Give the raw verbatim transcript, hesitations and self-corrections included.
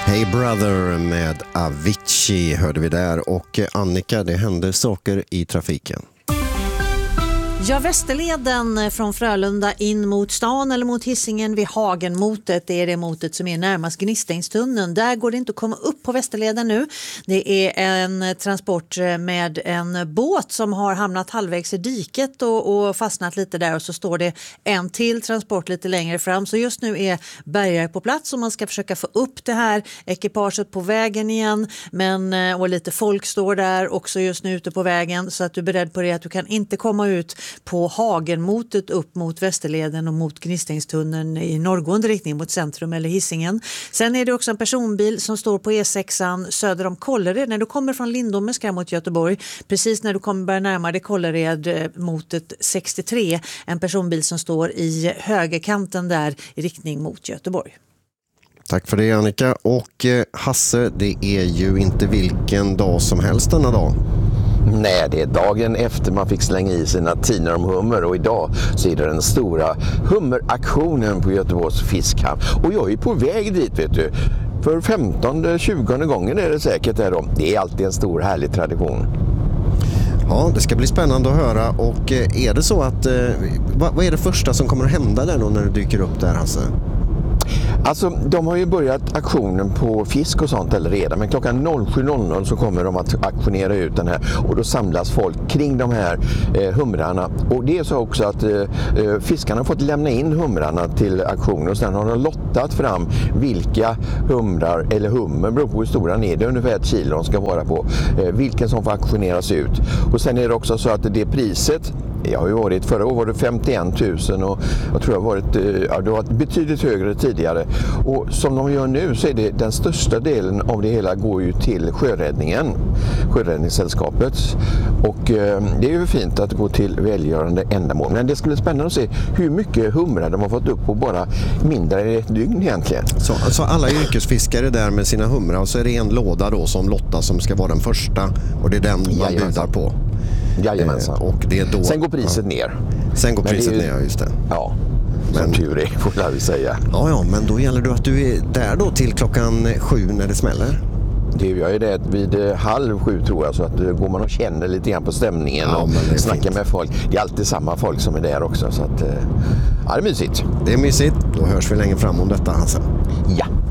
Hey Brother med Avicii hörde vi där. Och Annika, det händer saker i trafiken. Ja, Västerleden från Frölunda in mot stan eller mot Hisingen vid Hagenmotet. Det är det motet som är närmast Gnistängstunneln. Där går det inte att komma upp på Västerleden nu. Det är en transport med en båt som har hamnat halvvägs i diket och, och fastnat lite där. Och så står det en till transport lite längre fram. Så just nu är bärgare på plats och man ska försöka få upp det här ekipaget på vägen igen. Men, och lite folk står där också just nu ute på vägen. Så att du är beredd på det att du kan inte komma ut på Hagenmotet upp mot Västerleden och mot Gnistängstunneln i norrgående riktning mot centrum eller Hisingen. Sen är det också en personbil som står på E sexan söder om Kållered. När du kommer från Lindome mot Göteborg, precis när du kommer börja närma dig Kållered mot ett sextiotre, en personbil som står i högerkanten där i riktning mot Göteborg. Tack för det, Annika. Och Hasse, det är ju inte vilken dag som helst denna dag. Nej, det är dagen efter man fick slänga i sina tiner om hummer och idag så är det den stora hummeraktionen på Göteborgs fiskhamn. Och jag är på väg dit, vet du. För femtonde tjugonde gången är det säkert där då. Det är alltid en stor härlig tradition. Ja, det ska bli spännande att höra. Och är det så att, vad är det första som kommer att hända där då när du dyker upp där, Hasse? Alltså, de har ju börjat aktionen på fisk och sånt eller redan, men klockan sju noll noll så kommer de att aktionera ut den här och då samlas folk kring de här eh, humrarna. Och det är så också att eh, fiskarna har fått lämna in humrarna till aktionen och sen har de lottat fram vilka humrar eller hummer, beror på hur stora den är, det är ungefär ett kilo de ska vara på, eh, vilken som får aktioneras ut. Och sen är det också så att det priset, jag har ju varit, förra året var det femtioen tusen och jag tror det har varit, ja, det var betydligt högre tidigare. Och som de gör nu så är det den största delen av det hela går ju till sjöräddningen, Sjöräddningssällskapet. Och eh, det är ju fint att gå till välgörande ändamål. Men det skulle bli spännande att se hur mycket humrar de har fått upp på bara mindre än ett dygn egentligen. Så alltså alla yrkesfiskare där med sina humrar och så är det en låda då som Lotta som ska vara den första och det är den man budar på. Jajamensan. Eh, och det är då, sen går priset ja. ner. Sen går men priset ju, ner, just det. Ja, men, som tur är får jag väl säga. Ja, ja, men då gäller det att du är där då till klockan sju när det smäller. Det gör ju det vid halv sju tror jag, så att går man och känner lite grann på stämningen ja, och snackar fint med folk. Det är alltid samma folk som är där också, så att ja, det är mysigt. Det är mysigt. Då hörs vi längre fram om detta, Hasse. Ja.